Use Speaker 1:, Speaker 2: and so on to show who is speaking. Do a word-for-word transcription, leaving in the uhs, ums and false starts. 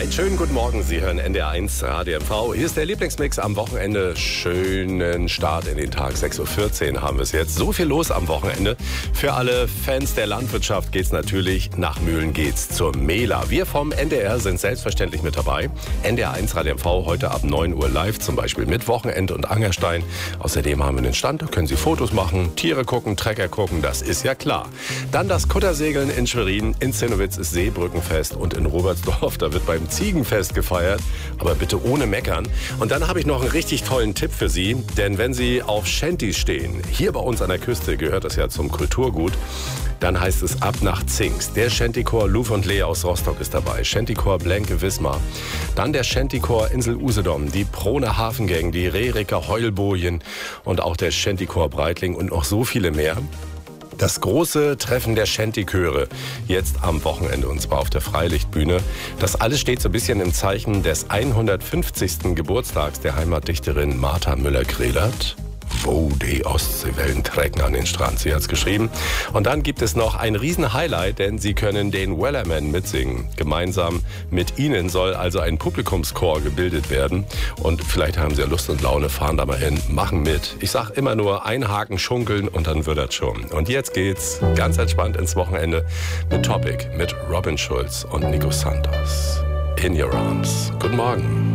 Speaker 1: Einen schönen guten Morgen, Sie hören N D R eins Radio M V. Hier ist der Lieblingsmix am Wochenende. Schönen Start in den Tag. sechs Uhr vierzehn haben wir es jetzt. So viel los am Wochenende. Für alle Fans der Landwirtschaft geht's natürlich. Nach Mühlen geht's zur Mela. Wir vom N D R sind selbstverständlich mit dabei. N D R eins Radio M V heute ab neun Uhr live, zum Beispiel mit Wochenend und Angerstein. Außerdem haben wir einen Stand, da können Sie Fotos machen, Tiere gucken, Trecker gucken, das ist ja klar. Dann das Kuttersegeln in Schwerin, in Zinnowitz ist Seebrückenfest und in Robertsdorf, da wird beim Ziegenfest gefeiert, aber bitte ohne Meckern. Und dann habe ich noch einen richtig tollen Tipp für Sie, denn wenn Sie auf Shanties stehen, hier bei uns an der Küste gehört das ja zum Kulturgut, dann heißt es ab nach Zingst. Der Shantychor Luf und Lee aus Rostock ist dabei, Shantychor Blenke Wismar, dann der Shantychor Insel Usedom, die Proner Hafengang, die Rehricker Heulbojen und auch der Shantychor Breitling und noch so viele mehr. Das große Treffen der Shanty-Chöre jetzt am Wochenende und zwar auf der Freilichtbühne. Das alles steht so ein bisschen im Zeichen des hundertfünfzigsten Geburtstags der Heimatdichterin Martha Müller-Grehlert. Wo die Ostseewellen trecken an den Strand, sie hat's geschrieben. Und dann gibt es noch ein Riesen-Highlight, denn Sie können den Wellerman mitsingen. Gemeinsam mit Ihnen soll also ein Publikumschor gebildet werden. Und vielleicht haben Sie ja Lust und Laune, fahren da mal hin, machen mit. Ich sag immer nur einhaken, schunkeln und dann wird das schon. Und jetzt geht's ganz entspannt ins Wochenende mit Topic, mit Robin Schulz und Nico Santos. In Your Arms. Guten Morgen.